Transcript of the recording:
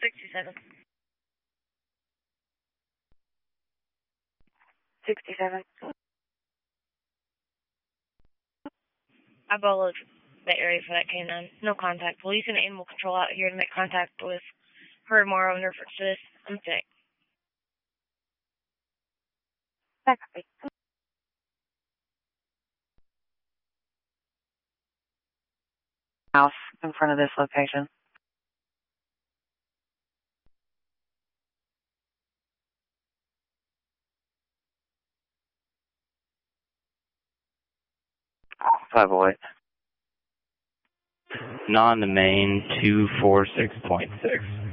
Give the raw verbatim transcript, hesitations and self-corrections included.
sixty-seven. sixty-seven. I followed the area for that canine. No contact. Police and animal control out here to make contact with her tomorrow in reference to this. I'm sick. That copy. House in front of this location. five oh eight. Non-domain two four six point six.